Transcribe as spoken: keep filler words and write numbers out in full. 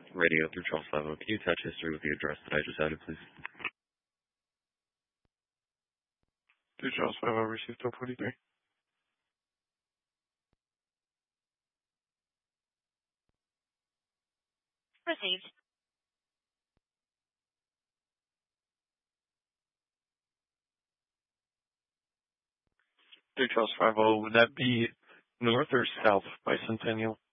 Radio through Charles five oh. Can you attach history with the address that I just added, please? Through Charles five oh, received twelve forty-three. Received. Through Charles five oh, would that be north or south by Centennial?